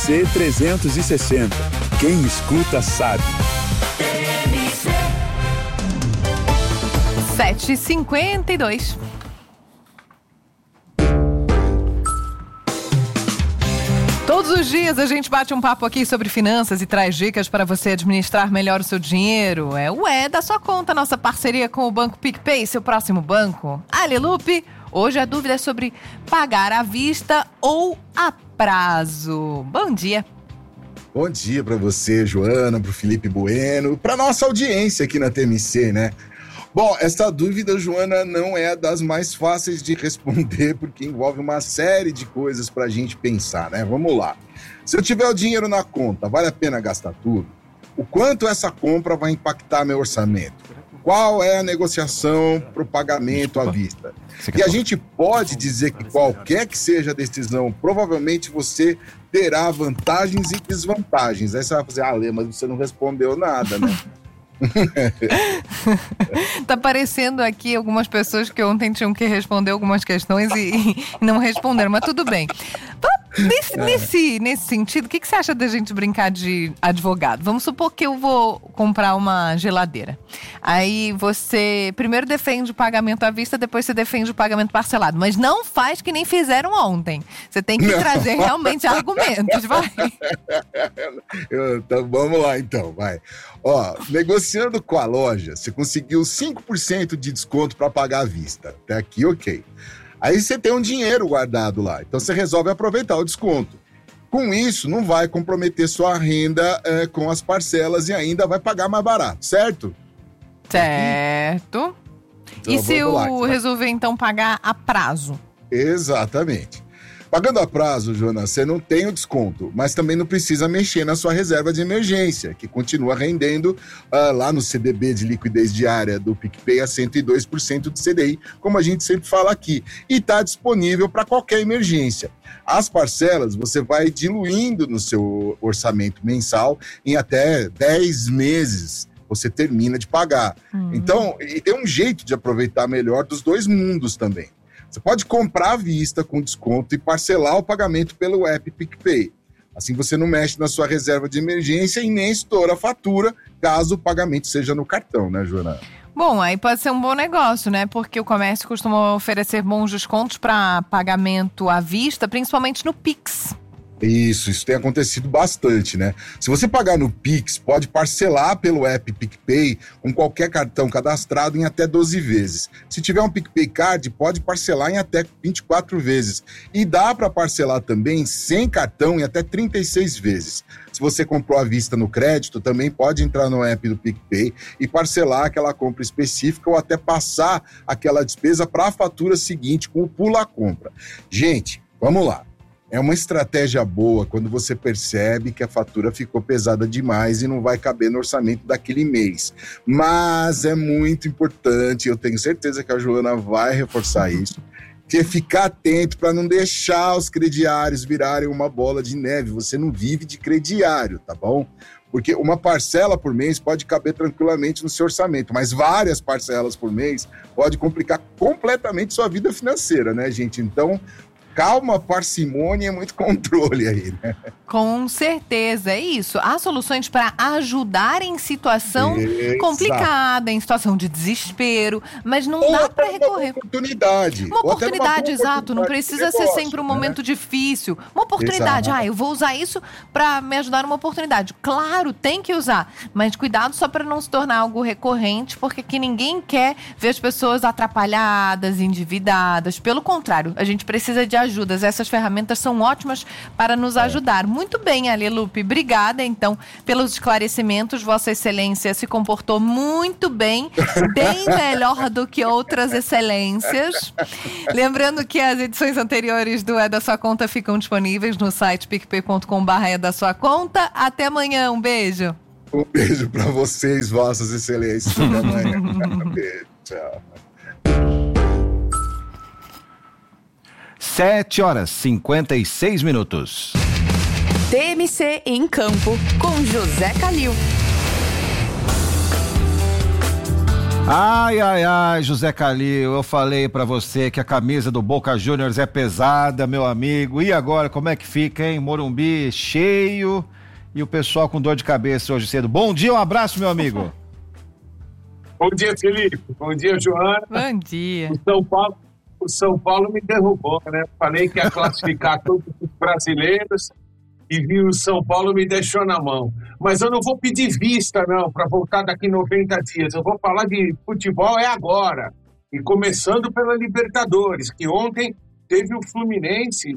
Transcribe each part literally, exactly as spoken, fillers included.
C trezentos e sessenta. Quem escuta sabe. sete e cinquenta e dois. Todos os dias a gente bate um papo aqui sobre finanças e traz dicas para você administrar melhor o seu dinheiro. É o É da Sua Conta, nossa parceria com o Banco PicPay, seu próximo banco. Ali, Lupe, hoje a dúvida é sobre pagar à vista ou a prazo. Bom dia. Bom dia para você, Joana, para o Felipe Bueno, para nossa audiência aqui na T M C, né? Bom, essa dúvida, Joana, não é das mais fáceis de responder, porque envolve uma série de coisas para a gente pensar, né? Vamos lá. Se eu tiver o dinheiro na conta, vale a pena gastar tudo? O quanto essa compra vai impactar meu orçamento? Qual é a negociação para o pagamento à vista? E a gente pode dizer que qualquer que seja a decisão, provavelmente você terá vantagens e desvantagens. Aí você vai fazer, ah, Lê, mas você não respondeu nada, né? Tá parecendo aqui algumas pessoas que ontem tinham que responder algumas questões e, e não responderam, mas tudo bem. Nesse, é. nesse, nesse sentido, o que, que você acha da gente brincar de advogado? Vamos supor que eu vou comprar uma geladeira. Aí você primeiro defende o pagamento à vista, depois você defende o pagamento parcelado. Mas não faz que nem fizeram ontem. Você tem que não. trazer realmente argumentos, vai. Eu, então, vamos lá então, vai. Ó, negociando com a loja, você conseguiu cinco por cento de desconto para pagar à vista. Até aqui, ok. Aí você tem um dinheiro guardado lá, então você resolve aproveitar o desconto. Com isso, não vai comprometer sua renda é, com as parcelas e ainda vai pagar mais barato, certo? Certo. Então, e se eu lá, resolver, então, pagar a prazo? Exatamente. Pagando a prazo, Jonas, você não tem o desconto, mas também não precisa mexer na sua reserva de emergência, que continua rendendo uh, lá no C D B de liquidez diária do PicPay a cento e dois por cento do C D I, como a gente sempre fala aqui, e está disponível para qualquer emergência. As parcelas você vai diluindo no seu orçamento mensal em até dez meses. Você termina de pagar. Uhum. Então, e tem um jeito de aproveitar melhor dos dois mundos também. Você pode comprar à vista com desconto e parcelar o pagamento pelo app PicPay. Assim você não mexe na sua reserva de emergência e nem estoura a fatura, caso o pagamento seja no cartão, né, Joana? Bom, aí pode ser um bom negócio, né? Porque o comércio costuma oferecer bons descontos para pagamento à vista, principalmente no Pix. Isso, isso tem acontecido bastante, né? Se você pagar no Pix, pode parcelar pelo app PicPay com qualquer cartão cadastrado em até doze vezes. Se tiver um PicPay Card, pode parcelar em até vinte e quatro vezes. E dá para parcelar também sem cartão em até trinta e seis vezes. Se você comprou à vista no crédito, também pode entrar no app do PicPay e parcelar aquela compra específica ou até passar aquela despesa para a fatura seguinte com o Pula Compra. Gente, vamos lá. É uma estratégia boa quando você percebe que a fatura ficou pesada demais e não vai caber no orçamento daquele mês. Mas é muito importante, eu tenho certeza que a Joana vai reforçar isso, que é ficar atento para não deixar os crediários virarem uma bola de neve. Você não vive de crediário, tá bom? Porque uma parcela por mês pode caber tranquilamente no seu orçamento, mas várias parcelas por mês pode complicar completamente sua vida financeira, né, gente? Então, calma, parcimônia e muito controle aí, né? Com certeza, é isso. Há soluções para ajudar em situação Exato. complicada, em situação de desespero, mas não Ou dá para recorrer. Uma oportunidade. Uma oportunidade, uma exato. Não precisa ser sempre um momento né? difícil. Uma oportunidade. Exato. Ah, eu vou usar isso para me ajudar numa oportunidade. Claro, tem que usar, mas cuidado só para não se tornar algo recorrente, porque aqui ninguém quer ver as pessoas atrapalhadas, endividadas. Pelo contrário, a gente precisa de ajudas. Essas ferramentas são ótimas para nos é. ajudar. Muito bem, Ali Lupe. Obrigada, então, pelos esclarecimentos. Vossa Excelência se comportou muito bem, bem melhor do que outras excelências. Lembrando que as edições anteriores do É da Sua Conta ficam disponíveis no site picpay ponto com barra é da sua conta. Até amanhã. Um beijo. Um beijo para vocês, Vossas Excelências. Até amanhã. Um beijo. Tchau. sete horas e cinquenta e seis minutos. T M C em Campo, com José Calil. Ai, ai, ai, José Calil, eu falei pra você que a camisa do Boca Juniors é pesada, meu amigo. E agora, como é que fica, hein? Morumbi cheio e o pessoal com dor de cabeça hoje cedo. Bom dia, um abraço, meu amigo. Bom dia, Felipe. Bom dia, Joana. Bom dia. O São Paulo, o São Paulo me derrubou, né? Falei que ia classificar todos os brasileiros e vi o São Paulo me deixou na mão. Mas eu não vou pedir vista, não, para voltar daqui noventa dias. Eu vou falar de futebol é agora. E começando pela Libertadores, que ontem teve o Fluminense,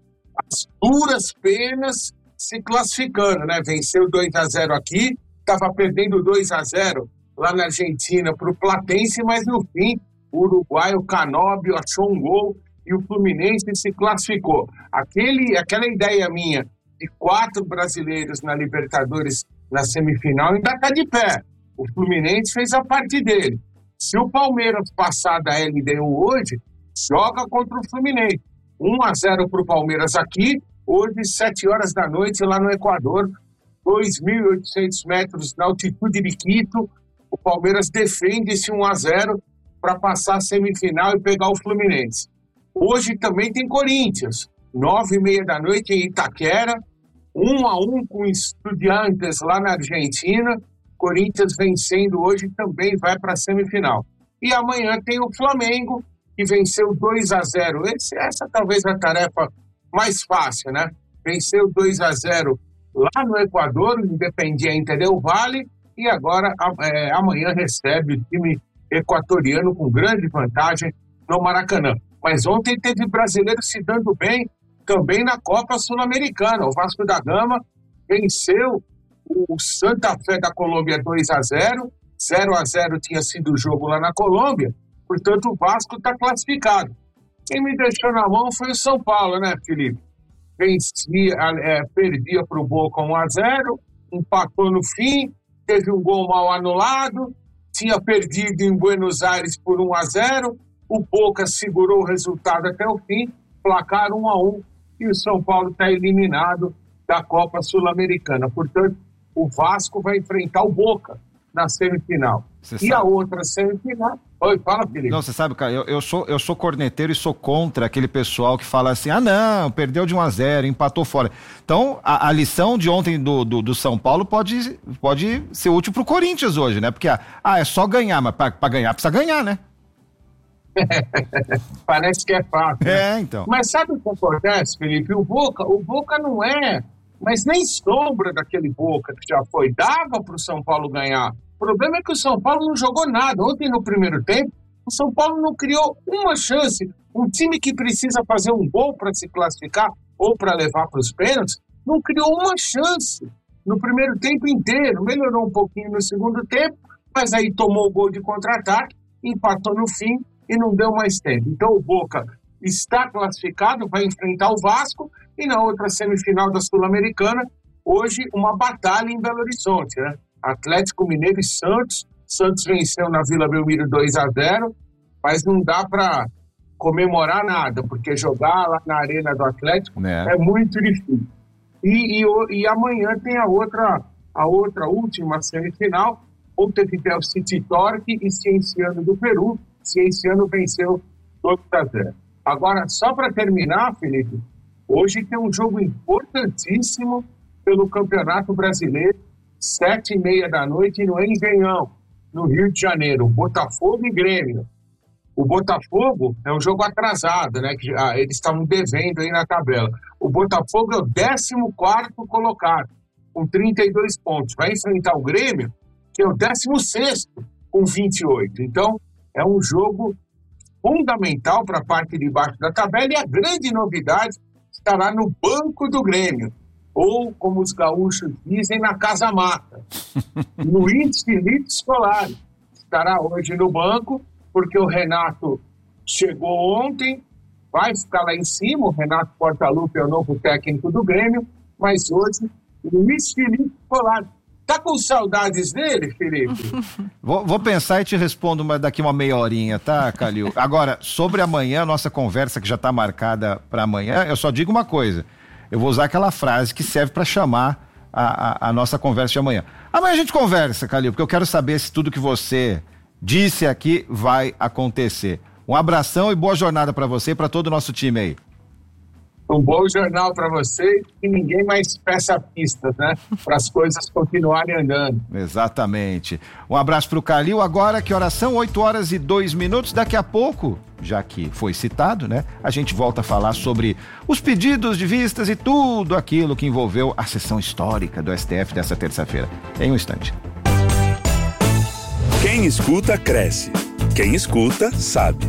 as duras penas, se classificando, né? Venceu dois a zero aqui, estava perdendo dois a zero lá na Argentina para o Platense, mas no fim o uruguaio Canóbio achou um gol e o Fluminense se classificou. Aquele, aquela ideia minha de quatro brasileiros na Libertadores na semifinal ainda está de pé. O Fluminense fez a parte dele. Se o Palmeiras passar da L D U hoje, joga contra o Fluminense. um a zero para o Palmeiras aqui, hoje, sete horas da noite, lá no Equador, dois mil e oitocentos metros na altitude de Quito. O Palmeiras defende esse um a zero para passar a semifinal e pegar o Fluminense. Hoje também tem Corinthians, nove e meia da noite em Itaquera, um a um com Estudiantes lá na Argentina. Corinthians vencendo hoje também vai para a semifinal. E amanhã tem o Flamengo, que venceu dois a zero. Esse, essa talvez a tarefa mais fácil, né? Venceu dois a zero lá no Equador, Independiente del Valle, e agora é, amanhã recebe o time equatoriano com grande vantagem no Maracanã. Mas ontem teve brasileiro se dando bem também na Copa Sul-Americana. O Vasco da Gama venceu o Santa Fé da Colômbia dois a zero, zero a zero tinha sido o jogo lá na Colômbia, portanto o Vasco está classificado. Quem me deixou na mão foi o São Paulo, né, Felipe? Vencia, é, perdia para o Boca um a zero, empatou no fim, teve um gol mal anulado, tinha perdido em Buenos Aires por um a zero, o Boca segurou o resultado até o fim, placar um a um, e o São Paulo está eliminado da Copa Sul-Americana. Portanto, o Vasco vai enfrentar o Boca na semifinal. Cê e sabe. A outra semifinal... Oi, fala, Felipe. Não, você sabe, cara, eu, eu, sou, eu sou corneteiro e sou contra aquele pessoal que fala assim, ah não, perdeu de um a zero, empatou fora. Então, a, a lição de ontem do, do, do São Paulo pode, pode ser útil pro Corinthians hoje, né? Porque, ah, é só ganhar, mas pra, pra ganhar precisa ganhar, né? Parece que é fácil. É, né? então. Mas sabe o que acontece, Felipe? O Boca, o Boca não é, mas nem sombra daquele Boca que já foi. Dava pro São Paulo ganhar. O problema é que o São Paulo não jogou nada. Ontem, no primeiro tempo, o São Paulo não criou uma chance. Um time que precisa fazer um gol para se classificar ou para levar para os pênaltis, não criou uma chance no primeiro tempo inteiro. Melhorou um pouquinho no segundo tempo, mas aí tomou o gol de contra-ataque, empatou no fim e não deu mais tempo. Então o Boca está classificado, vai enfrentar o Vasco, e na outra semifinal da Sul-Americana, hoje uma batalha em Belo Horizonte, né? Atlético Mineiro e Santos. Santos venceu na Vila Belmiro dois a zero, mas não dá para comemorar nada, porque jogar lá na Arena do Atlético é, é muito difícil. E, e, e amanhã tem a outra, a outra última semifinal, Montevideo City Torque e Cienciano do Peru. Cienciano venceu dois a zero. Agora, só para terminar, Felipe, hoje tem um jogo importantíssimo pelo Campeonato Brasileiro, sete e meia da noite no Engenhão, no Rio de Janeiro, Botafogo e Grêmio. O Botafogo é um jogo atrasado, né? Que ah, eles estavam devendo aí na tabela. O Botafogo é o décimo quarto colocado, com trinta e dois pontos. Vai enfrentar o Grêmio, que é o décimo sexto, com vinte e oito. Então, é um jogo fundamental para a parte de baixo da tabela, e a grande novidade estará no banco do Grêmio, ou, como os gaúchos dizem, na Casa Mata. Luiz Felipe Scolari estará hoje no banco, porque o Renato chegou ontem, vai ficar lá em cima. O Renato Portaluppi é o novo técnico do Grêmio, mas hoje, Luiz Felipe Scolari. Tá com saudades dele, Felipe? vou, vou pensar e te respondo daqui uma meia horinha, tá, Calil? Agora, sobre amanhã, a nossa conversa que já tá marcada para amanhã, eu só digo uma coisa. Eu vou usar aquela frase que serve para chamar a, a, a nossa conversa de amanhã. Amanhã a gente conversa, Calil, porque eu quero saber se tudo que você disse aqui, vai acontecer. Um abração e boa jornada para você e para todo o nosso time aí. Um bom jornal para você e ninguém mais peça pistas, né? Para as coisas continuarem andando. Exatamente. Um abraço para o Calil. Agora, que horas são? oito horas e dois minutos. Daqui a pouco, já que foi citado, né? A gente volta a falar sobre os pedidos de vistas e tudo aquilo que envolveu a sessão histórica do S T F dessa terça-feira. Em um instante. Quem escuta, cresce. Quem escuta, sabe.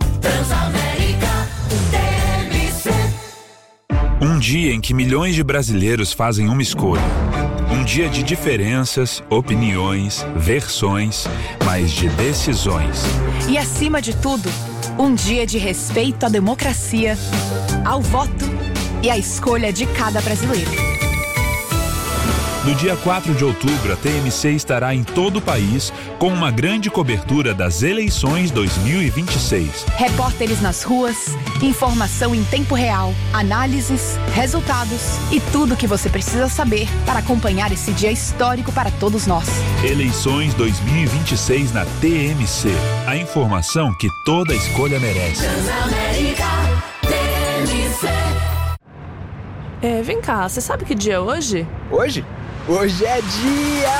Um dia em que milhões de brasileiros fazem uma escolha. Um dia de diferenças, opiniões, versões, mas de decisões. E acima de tudo, um dia de respeito à democracia, ao voto e à escolha de cada brasileiro. No dia quatro de outubro, a T M C estará em todo o país com uma grande cobertura das eleições dois mil e vinte e seis. Repórteres nas ruas, informação em tempo real, análises, resultados e tudo o que você precisa saber para acompanhar esse dia histórico para todos nós. Eleições dois mil e vinte e seis na T M C. A informação que toda escolha merece. É, vem cá, você sabe que dia é hoje? Hoje? Hoje é dia...